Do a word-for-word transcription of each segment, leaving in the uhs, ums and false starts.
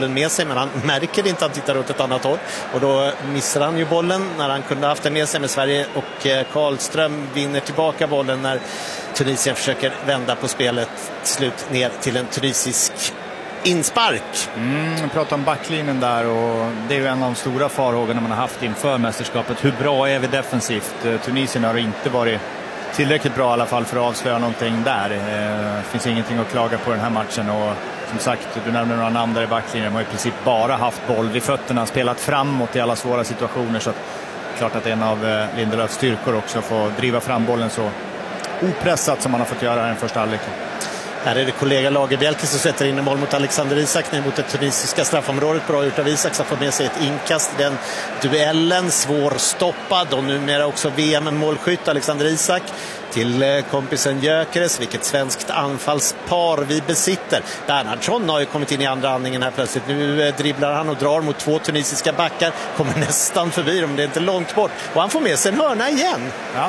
bollen med sig, men han märker inte att han tittar åt ett annat håll. Och då missar han ju bollen när han kunde haft den med sig, med Sverige. Och Karlström vinner tillbaka bollen när Tunisien försöker vända på spelet. Slut ner till en tunisisk inspark. Mm, vi pratar om backlinjen där, och det är ju en av de stora farhågorna man har haft inför mästerskapet. Hur bra är vi defensivt? Tunisien har inte varit tillräckligt bra i alla fall för att avslöja någonting där. Det finns ingenting att klaga på den här matchen, och som sagt, du nämnde några namn där i backlinjen. De har i princip bara haft boll vid fötterna, spelat framåt i alla svåra situationer, så att, klart att en av Lindelöfs styrkor också får driva fram bollen så opressat som man har fått göra den första halvleken. Här är det kollega Lagerbielke som sätter in en boll mot Alexander Isak ner mot det tunisiska straffområdet. Bra gjort av Isak som får med sig ett inkast i den duellen. Svårstoppad, och numera också V M-målskytt Alexander Isak till kompisen Gyökeres. Vilket svenskt anfallspar vi besitter. Bernhardsson har ju kommit in i andra andningen här plötsligt. Nu dribblar han och drar mot två tunisiska backar. Kommer nästan förbi dem, det är inte långt bort. Och han får med sig en hörna igen. Ja.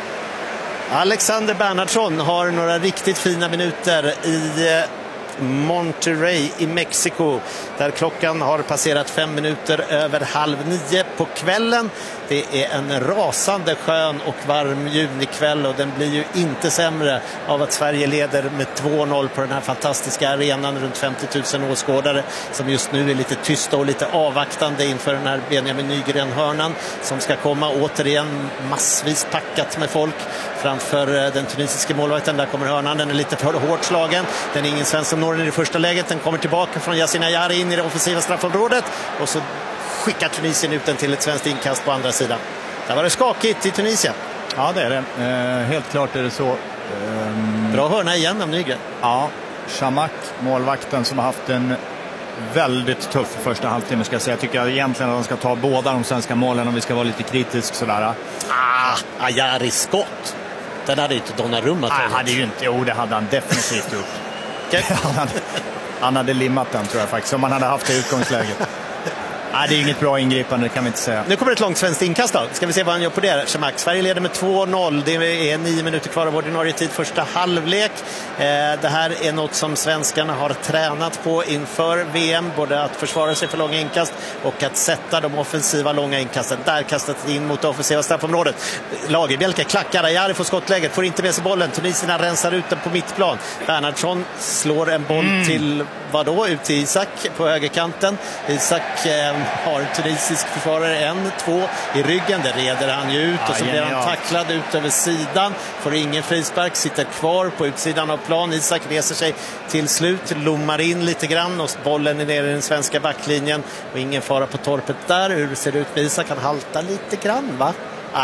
Alexander Bernhardsson har några riktigt fina minuter i Monterrey i Mexiko, där klockan har passerat fem minuter över halv nio på kvällen. Det är en rasande skön och varm junikväll, och den blir ju inte sämre av att Sverige leder med två noll på den här fantastiska arenan. Runt femtio tusen åskådare som just nu är lite tysta och lite avvaktande inför den här Benjamin Nygren-hörnan som ska komma. Återigen massvis packat med folk framför den tunisiska målvakten. Där kommer hörnan, den är lite för hårt slagen. Den är ingen svensk som når den i det första läget. Den kommer tillbaka från Yasin Ayari in i det offensiva straffområdet, och så skickar Tunisien ut den till ett svenskt inkast på andra sidan. Där var det skakigt i Tunisien. Ja, det är det. Eh, helt klart är det så. Um... Bra hörna igen av Nygren. Ja, Shamak, målvakten som har haft en väldigt tuff första halvtimme, ska jag säga. Jag tycker egentligen att de ska ta båda de svenska målen om vi ska vara lite kritisk sådär. Ah, Ayari skott. Den hade inte Donnarumma tagit. Nej, hade ju inte. Jo, det hade han definitivt gjort. Okay. han, hade, han hade limmat den, tror jag faktiskt, om man hade haft det utgångsläget. Nej, det är inget bra ingripande, det kan vi inte säga. Nu kommer ett långt svenskt inkast då. Ska vi se vad han gör på det. Shamak. Sverige leder med två noll. Det är nio minuter kvar av ordinarie tid, första halvlek. Eh, det här är något som svenskarna har tränat på inför V M. Både att försvara sig för långa inkast och att sätta de offensiva långa inkasten. Där kastat in mot det offensiva straffområdet. Lagerbielke klackar. Ayari får skottläget. Får inte med sig bollen. Tunisierna rensar ut den på mittplan. Bernhardsson slår en boll mm. till vadå? Ut till Isak på högerkanten. Isak eh, har tunisisk försvarare en, två i ryggen. Det reder han ju ut, och så blir han tacklad ut över sidan. Får ingen frispark, sitter kvar på utsidan av plan. Isak reser sig till slut, lommar in lite grann, och bollen är nere i den svenska backlinjen. Och ingen fara på torpet där. Hur ser det ut med Isak? Han haltar lite grann, va? Ah.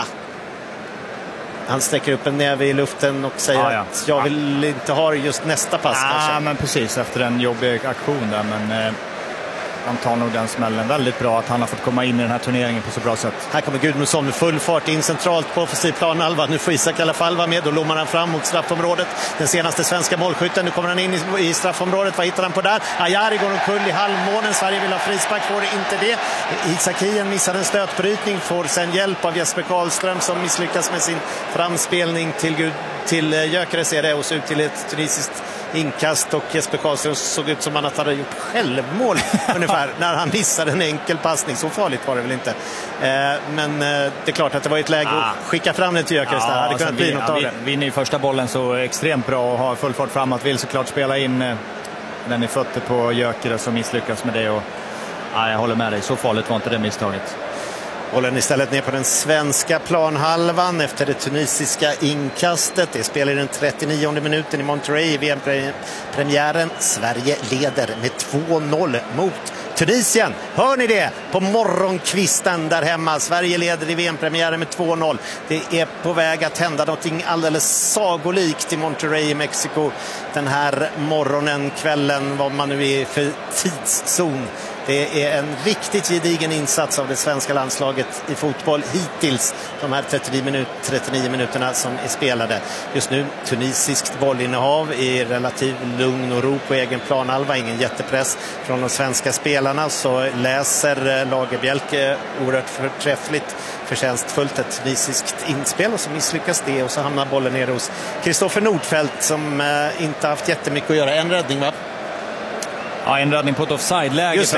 Han sträcker upp en näve i luften och säger ah, ja. att jag vill ah. inte ha just nästa pass. Ja, ah, men precis efter en jobbig aktion där, men... Eh... han tar nog den smällen. Väldigt bra att han har fått komma in i den här turneringen på så bra sätt. Här kommer Gudmundsson med full fart in centralt på offensiv planhalva. Nu får Isak i alla fall vara med. Då lommar han fram mot straffområdet. Den senaste svenska målskytten. Nu kommer han in i, i straffområdet. Vad hittar han på där? Ayari går omkull i halvmånen. Sverige vill ha frispark, får det inte det. Isakien missar en stötbrytning. Får sen hjälp av Jesper Karlström som misslyckas med sin framspelning till Gud. Till Gyökeres är det, och så ut till ett tunisiskt inkast, och Jesper Karlström såg ut som han hade gjort självmål ungefär när han missade en enkel passning. Så farligt var det väl inte. Eh, men eh, det är klart att det var ett läge ah. att skicka fram det till Gyökeres. Ja, där hade kunnat bli något av det. Vinner i första bollen så extremt bra och har full fart framåt. Vill såklart spela in eh, den i fötter på Gyökeres som misslyckas med det. Och, ja, jag håller med dig, så farligt var inte det misstaget. Bollen istället ner på den svenska planhalvan efter det tunisiska inkastet. Det spelar i den trettionionde minuten i Monterrey i V M-premiären. Sverige leder med två noll mot Tunisien. Hör ni det? På morgonkvisten där hemma. Sverige leder i V M-premiären med två noll. Det är på väg att hända någonting alldeles sagolikt i Monterrey i Mexiko den här morgonen, kvällen, vad man nu är för tidszon. Det är en riktigt gedigen insats av det svenska landslaget i fotboll hittills, de här trettionio, minut, trettionio minuterna som är spelade. Just nu tunisiskt bollinnehav i relativ lugn och ro på egen planhalva, ingen jättepress från de svenska spelarna. Så läser Lagerbielke oerhört förträffligt, förtjänstfullt ett tunisiskt inspel, och så misslyckas det, och så hamnar bollen ner hos Kristoffer Nordfeldt som eh, inte haft jättemycket att göra. En räddning, va? Ja, en räddning på ett offside-läge.